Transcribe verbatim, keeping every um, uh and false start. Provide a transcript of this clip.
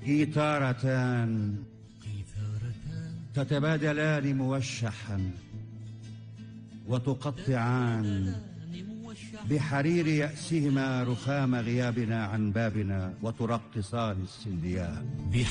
قيثارتان تتبادلان موشحا وتقطعان بحرير يأسهما رخام غيابنا عن بابنا وترقصان السنديان.